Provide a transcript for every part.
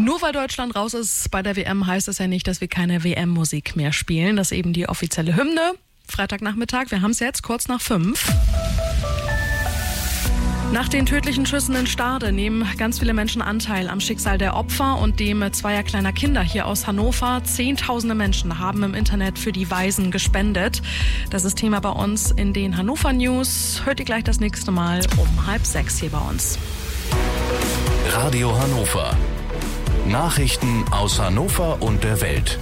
Nur weil Deutschland raus ist bei der WM, heißt es ja nicht, dass wir keine WM-Musik mehr spielen. Das ist eben die offizielle Hymne. Freitagnachmittag, wir haben es jetzt kurz nach 5. Nach den tödlichen Schüssen in Stade nehmen ganz viele Menschen Anteil am Schicksal der Opfer und dem zweier kleiner Kinder hier aus Hannover. Zehntausende Menschen haben im Internet für die Waisen gespendet. Das ist Thema bei uns in den Hannover News. Hört ihr gleich das nächste Mal um 5:30 hier bei uns. Radio Hannover. Nachrichten aus Hannover und der Welt.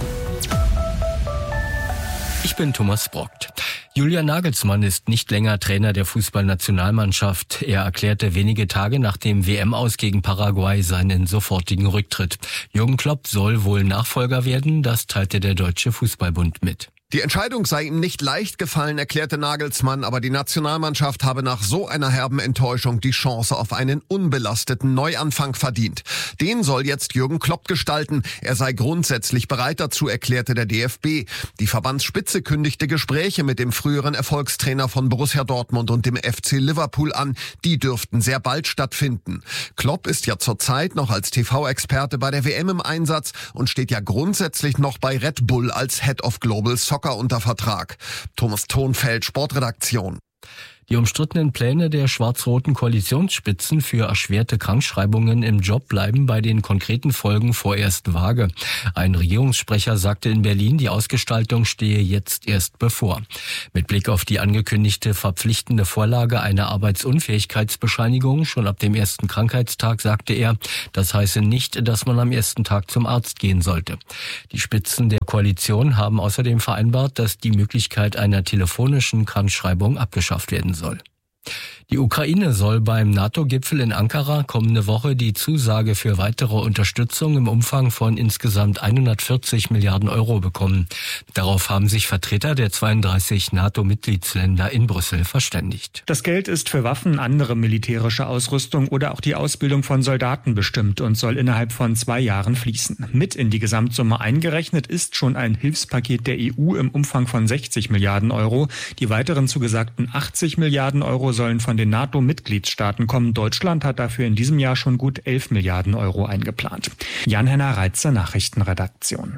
Ich bin Thomas Brockt. Julian Nagelsmann ist nicht länger Trainer der Fußballnationalmannschaft. Er erklärte wenige Tage nach dem WM-Aus gegen Paraguay seinen sofortigen Rücktritt. Jürgen Klopp soll wohl Nachfolger werden, das teilte der Deutsche Fußballbund mit. Die Entscheidung sei ihm nicht leicht gefallen, erklärte Nagelsmann, aber die Nationalmannschaft habe nach so einer herben Enttäuschung die Chance auf einen unbelasteten Neuanfang verdient. Den soll jetzt Jürgen Klopp gestalten. Er sei grundsätzlich bereit dazu, erklärte der DFB. Die Verbandsspitze kündigte Gespräche mit dem früheren Erfolgstrainer von Borussia Dortmund und dem FC Liverpool an. Die dürften sehr bald stattfinden. Klopp ist ja zurzeit noch als TV-Experte bei der WM im Einsatz und steht ja grundsätzlich noch bei Red Bull als Head of Global Soccer unter Vertrag. Thomas Thonfeld, Sportredaktion. Die umstrittenen Pläne der schwarz-roten Koalitionsspitzen für erschwerte Krankschreibungen im Job bleiben bei den konkreten Folgen vorerst vage. Ein Regierungssprecher sagte in Berlin, die Ausgestaltung stehe jetzt erst bevor. Mit Blick auf die angekündigte verpflichtende Vorlage einer Arbeitsunfähigkeitsbescheinigung schon ab dem ersten Krankheitstag, sagte er, das heiße nicht, dass man am ersten Tag zum Arzt gehen sollte. Die Spitzen der Koalition haben außerdem vereinbart, dass die Möglichkeit einer telefonischen Krankschreibung abgeschafft werden soll. Die Ukraine soll beim NATO-Gipfel in Ankara kommende Woche die Zusage für weitere Unterstützung im Umfang von insgesamt 140 Milliarden Euro bekommen. Darauf haben sich Vertreter der 32 NATO-Mitgliedsländer in Brüssel verständigt. Das Geld ist für Waffen, andere militärische Ausrüstung oder auch die Ausbildung von Soldaten bestimmt und soll innerhalb von 2 Jahren fließen. Mit in die Gesamtsumme eingerechnet ist schon ein Hilfspaket der EU im Umfang von 60 Milliarden Euro. Die weiteren zugesagten 80 Milliarden Euro sollen von den NATO-Mitgliedstaaten kommen. Deutschland hat dafür in diesem Jahr schon gut 11 Milliarden Euro eingeplant. Jan-Henner Reitzer, Nachrichtenredaktion.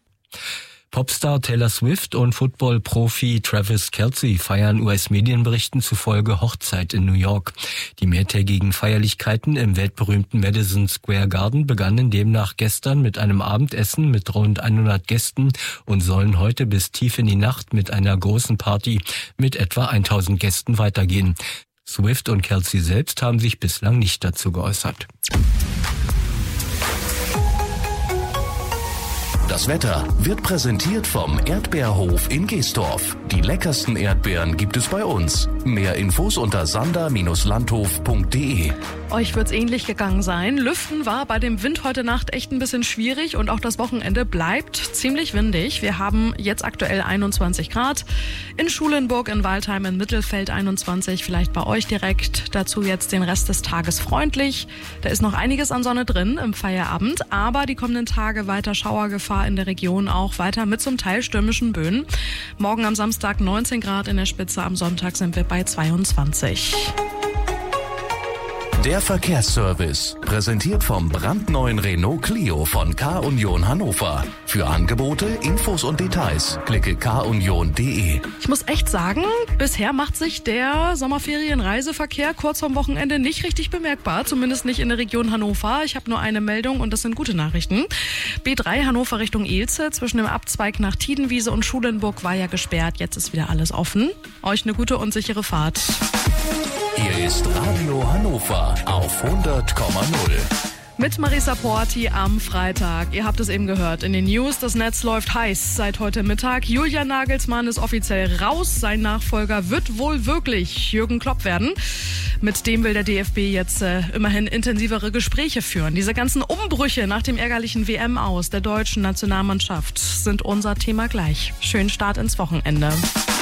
Popstar Taylor Swift und Football-Profi Travis Kelce feiern US-Medienberichten zufolge Hochzeit in New York. Die mehrtägigen Feierlichkeiten im weltberühmten Madison Square Garden begannen demnach gestern mit einem Abendessen mit rund 100 Gästen und sollen heute bis tief in die Nacht mit einer großen Party mit etwa 1000 Gästen weitergehen. Swift und Kelce selbst haben sich bislang nicht dazu geäußert. Das Wetter wird präsentiert vom Erdbeerhof in Geesdorf. Die leckersten Erdbeeren gibt es bei uns. Mehr Infos unter sander-landhof.de. Euch wird's ähnlich gegangen sein. Lüften war bei dem Wind heute Nacht echt ein bisschen schwierig und auch das Wochenende bleibt ziemlich windig. Wir haben jetzt aktuell 21 Grad. In Schulenburg, in Waldheim, in Mittelfeld 21, vielleicht bei euch direkt. Dazu jetzt den Rest des Tages freundlich. Da ist noch einiges an Sonne drin im Feierabend, aber die kommenden Tage weiter Schauergefahr in der Region, auch weiter mit zum Teil stürmischen Böen. Morgen am Samstag 19 Grad in der Spitze, am Sonntag sind wir bei 22. Der Verkehrsservice, präsentiert vom brandneuen Renault Clio von K-Union Hannover. Für Angebote, Infos und Details klicke kunion.de. Ich muss echt sagen, bisher macht sich der Sommerferien-Reiseverkehr kurz vorm Wochenende nicht richtig bemerkbar, zumindest nicht in der Region Hannover. Ich habe nur eine Meldung und das sind gute Nachrichten. B3 Hannover Richtung Elze, zwischen dem Abzweig nach Tiedenwiese und Schulenburg war ja gesperrt. Jetzt ist wieder alles offen. Euch eine gute und sichere Fahrt. Hier ist Radio Hannover auf 100,0. Mit Marisa Porti am Freitag. Ihr habt es eben gehört in den News. Das Netz läuft heiß seit heute Mittag. Julian Nagelsmann ist offiziell raus. Sein Nachfolger wird wohl wirklich Jürgen Klopp werden. Mit dem will der DFB jetzt immerhin intensivere Gespräche führen. Diese ganzen Umbrüche nach dem ärgerlichen WM-Aus der deutschen Nationalmannschaft sind unser Thema gleich. Schönen Start ins Wochenende.